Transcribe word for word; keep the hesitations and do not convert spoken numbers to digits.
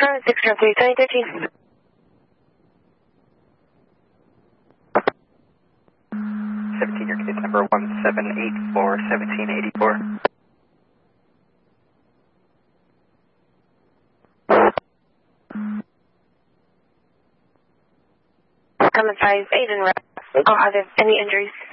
Front six zero three, twenty thirteen. seventeen, your case number one seven eight four, seventeen eighty-four. I'm advised, Aiden Rep. Oh, are there any injuries?